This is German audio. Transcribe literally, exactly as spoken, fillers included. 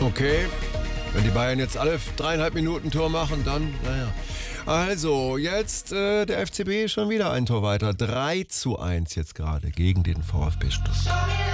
Okay, wenn die Bayern jetzt alle dreieinhalb Minuten Tor machen, dann, naja. Also, jetzt äh, der F C B schon wieder ein Tor weiter. drei zu eins jetzt gerade gegen den VfB Stuttgart.